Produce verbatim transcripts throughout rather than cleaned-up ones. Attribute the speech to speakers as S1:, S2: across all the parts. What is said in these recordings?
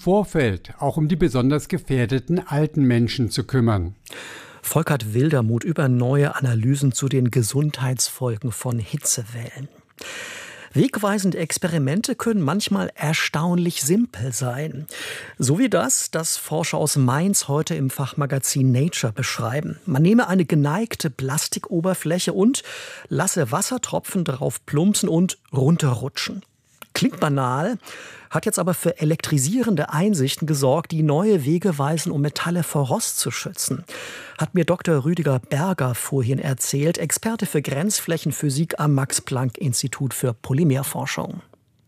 S1: Vorfeld auch um die besonders gefährdeten alten Menschen zu kümmern.
S2: Volkert Wildermuth über neue Analysen zu den Gesundheitsfolgen von Hitzewellen. Wegweisende Experimente können manchmal erstaunlich simpel sein. So wie das, das Forscher aus Mainz heute im Fachmagazin Nature beschreiben. Man nehme eine geneigte Plastikoberfläche und lasse Wassertropfen darauf plumpsen und runterrutschen. Klingt banal, hat jetzt aber für elektrisierende Einsichten gesorgt, die neue Wege weisen, um Metalle vor Rost zu schützen. Hat mir Doktor Rüdiger Berger vorhin erzählt, Experte für Grenzflächenphysik am Max-Planck-Institut für Polymerforschung.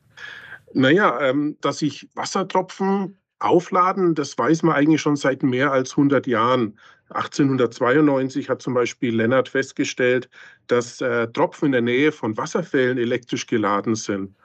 S3: Naja, ähm, dass sich Wassertropfen aufladen, das weiß man eigentlich schon seit mehr als hundert Jahren. achtzehnhundertzweiundneunzig hat zum Beispiel Lennart festgestellt, dass äh, Tropfen in der Nähe von Wasserfällen elektrisch geladen sind.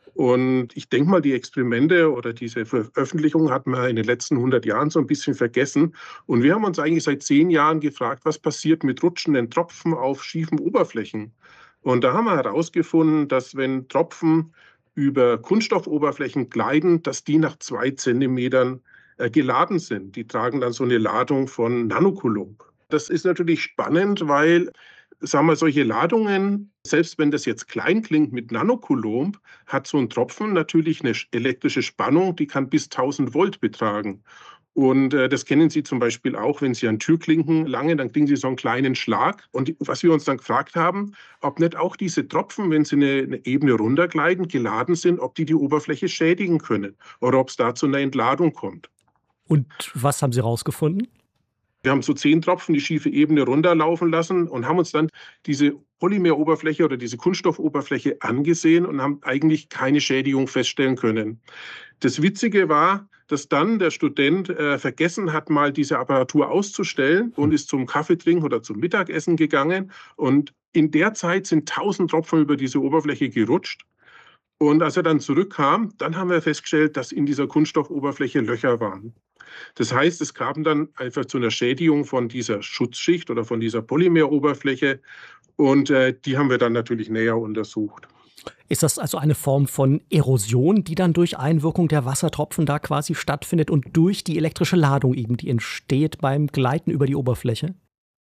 S3: Und ich denke mal, die Experimente oder diese Veröffentlichungen hat man in den letzten hundert Jahren so ein bisschen vergessen. Und wir haben uns eigentlich seit zehn Jahren gefragt, was passiert mit rutschenden Tropfen auf schiefen Oberflächen. Und da haben wir herausgefunden, dass wenn Tropfen über Kunststoffoberflächen gleiten, dass die nach zwei Zentimetern äh, geladen sind. Die tragen dann so eine Ladung von Nanocoulomb. Das ist natürlich spannend, weil sagen wir, solche Ladungen, selbst wenn das jetzt klein klingt mit Nanocoulomb, hat so ein Tropfen natürlich eine elektrische Spannung, die kann bis tausend Volt betragen. Und äh, das kennen Sie zum Beispiel auch, wenn Sie an Türklinken langen, dann kriegen Sie so einen kleinen Schlag. Und was wir uns dann gefragt haben, ob nicht auch diese Tropfen, wenn sie eine, eine Ebene runtergleiten, geladen sind, ob die die Oberfläche schädigen können oder ob es da zu einer Entladung kommt.
S2: Und was haben Sie rausgefunden?
S3: Wir haben so zehn Tropfen die schiefe Ebene runterlaufen lassen und haben uns dann diese Polymeroberfläche oder diese Kunststoffoberfläche angesehen und haben eigentlich keine Schädigung feststellen können. Das Witzige war, dass dann der Student äh, vergessen hat, mal diese Apparatur auszustellen und ist zum Kaffeetrinken oder zum Mittagessen gegangen. Und in der Zeit sind tausend Tropfen über diese Oberfläche gerutscht. Und als er dann zurückkam, dann haben wir festgestellt, dass in dieser Kunststoffoberfläche Löcher waren. Das heißt, es kam dann einfach zu einer Schädigung von dieser Schutzschicht oder von dieser Polymeroberfläche und äh, die haben wir dann natürlich näher untersucht.
S2: Ist das also eine Form von Erosion, die dann durch Einwirkung der Wassertropfen da quasi stattfindet und durch die elektrische Ladung eben, die entsteht beim Gleiten über die Oberfläche?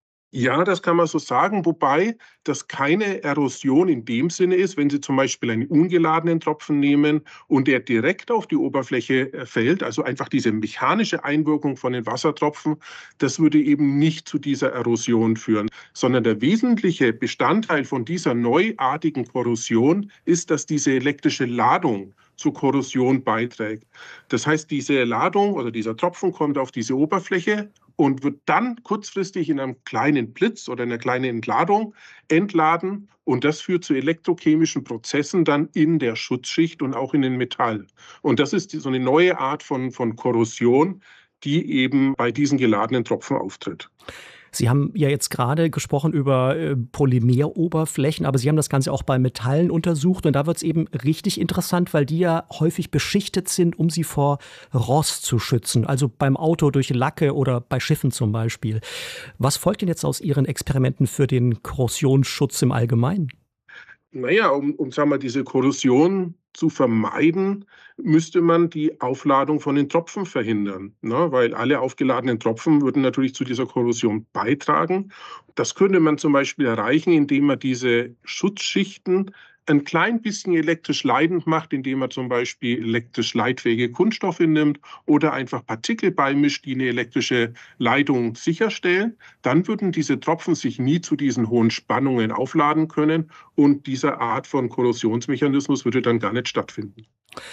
S3: Ja, das kann man so sagen, wobei das keine Erosion in dem Sinne ist, wenn Sie zum Beispiel einen ungeladenen Tropfen nehmen und der direkt auf die Oberfläche fällt, also einfach diese mechanische Einwirkung von den Wassertropfen, das würde eben nicht zu dieser Erosion führen, sondern der wesentliche Bestandteil von dieser neuartigen Korrosion ist, dass diese elektrische Ladung zur Korrosion beiträgt. Das heißt, diese Ladung oder dieser Tropfen kommt auf diese Oberfläche und wird dann kurzfristig in einem kleinen Blitz oder einer kleinen Entladung entladen. Und das führt zu elektrochemischen Prozessen dann in der Schutzschicht und auch in den Metallen. Und das ist so eine neue Art von, von Korrosion, die eben bei diesen geladenen Tropfen auftritt.
S2: Sie haben ja jetzt gerade gesprochen über äh, Polymeroberflächen, aber Sie haben das Ganze auch bei Metallen untersucht. Und da wird es eben richtig interessant, weil die ja häufig beschichtet sind, um sie vor Rost zu schützen. Also beim Auto durch Lacke oder bei Schiffen zum Beispiel. Was folgt denn jetzt aus Ihren Experimenten für den Korrosionsschutz im Allgemeinen?
S3: Naja, um, um sagen wir, diese Korrosion zu vermeiden, müsste man die Aufladung von den Tropfen verhindern, ne? Weil alle aufgeladenen Tropfen würden natürlich zu dieser Korrosion beitragen. Das könnte man zum Beispiel erreichen, indem man diese Schutzschichten ein klein bisschen elektrisch leitend macht, indem man zum Beispiel elektrisch leitfähige Kunststoffe nimmt oder einfach Partikel beimischt, die eine elektrische Leitung sicherstellen. Dann würden diese Tropfen sich nie zu diesen hohen Spannungen aufladen können und diese Art von Korrosionsmechanismus würde dann gar nicht stattfinden.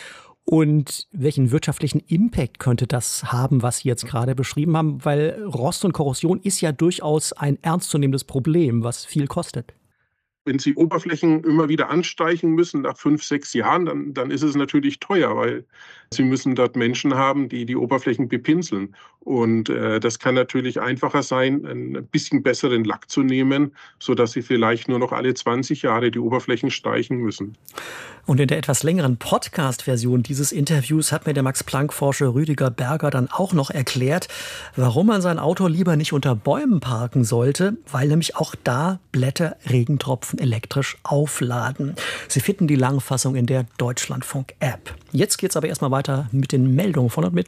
S2: Und welchen wirtschaftlichen Impact könnte das haben, was Sie jetzt gerade beschrieben haben? Weil Rost und Korrosion ist ja durchaus ein ernstzunehmendes Problem, was viel kostet.
S3: Wenn Sie Oberflächen immer wieder anstreichen müssen nach fünf, sechs Jahren, dann, dann ist es natürlich teuer, weil Sie müssen dort Menschen haben, die die Oberflächen bepinseln. Und äh, das kann natürlich einfacher sein, ein bisschen besseren Lack zu nehmen, sodass Sie vielleicht nur noch alle zwanzig Jahre die Oberflächen streichen müssen.
S2: Und in der etwas längeren Podcast-Version dieses Interviews hat mir der Max-Planck-Forscher Rüdiger Berger dann auch noch erklärt, warum man sein Auto lieber nicht unter Bäumen parken sollte, weil nämlich auch da Blätter, Regentropfen elektrisch aufladen. Sie finden die Langfassung in der Deutschlandfunk-App. Jetzt geht's aber erstmal weiter mit den Meldungen von und mit